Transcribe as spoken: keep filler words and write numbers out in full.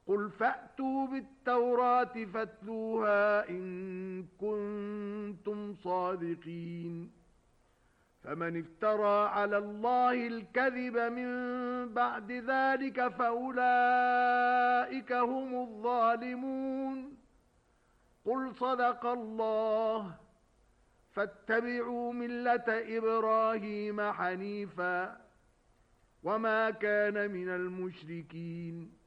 قُلْ فَأْتُوا بِالتَّوْرَاةِ فَاتْلُوهَا إِن كُنتُمْ صَادِقِينَ فَمَنِ افْتَرَى عَلَى اللَّهِ الْكَذِبَ مِن بَعْدِ ذَلِكَ فَأُولَئِكَ هُمُ الظَّالِمُونَ قُلْ صَدَقَ اللَّهُ فَاتَّبِعُوا مِلَّةَ إِبْرَاهِيمَ حَنِيفًا وَمَا كَانَ مِنَ الْمُشْرِكِينَ